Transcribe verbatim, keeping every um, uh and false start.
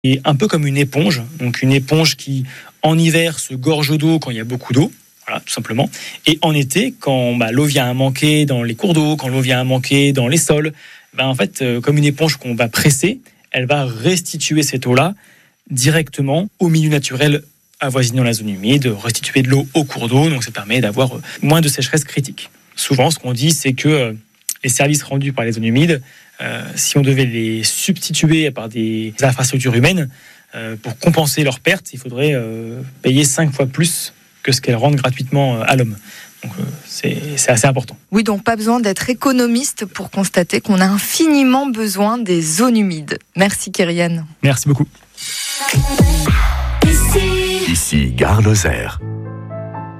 est un peu comme une éponge. Donc une éponge qui, en hiver, se gorge d'eau quand il y a beaucoup d'eau. Voilà, tout simplement. Et en été, quand bah, l'eau vient à manquer dans les cours d'eau, quand l'eau vient à manquer dans les sols, bah, en fait, euh, comme une éponge qu'on va presser, elle va restituer cette eau-là directement au milieu naturel avoisinant la zone humide, restituer de l'eau au cours d'eau. Donc ça permet d'avoir euh, moins de sécheresse critique. Souvent, ce qu'on dit, c'est que euh, les services rendus par les zones humides, euh, si on devait les substituer par des infrastructures humaines, euh, pour compenser leurs pertes, il faudrait euh, payer cinq fois plus que ce qu'elles rendent gratuitement à l'homme. Donc euh, c'est, c'est assez important. Oui, donc pas besoin d'être économiste pour constater qu'on a infiniment besoin des zones humides. Merci Kyrian. Merci beaucoup. Ici, Gare Lozère.